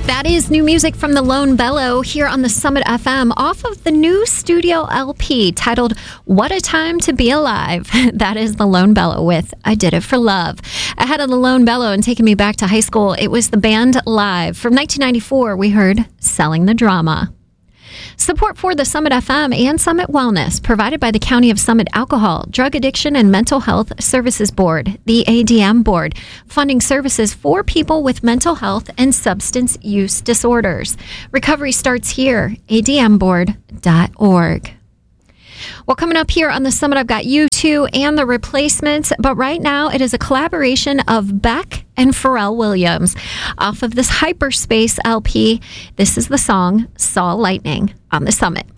That is new music from the Lone Bellow here on the Summit FM off of the new studio LP titled What a Time to Be Alive. That is the Lone Bellow with I Did It for Love. Ahead of the Lone Bellow and taking me back to high school, it was the band Live. From 1994, we heard Selling the Drama. Support for the Summit FM and Summit Wellness provided by the County of Summit Alcohol, Drug Addiction, and Mental Health Services Board, the ADM Board, funding services for people with mental health and substance use disorders. Recovery starts here, admboard.org. Well, coming up here on the Summit, I've got U2 and The Replacements, but right now it is a collaboration of Beck and Pharrell Williams. Off of this Hyperspace LP, this is the song Saw Lightning on the Summit.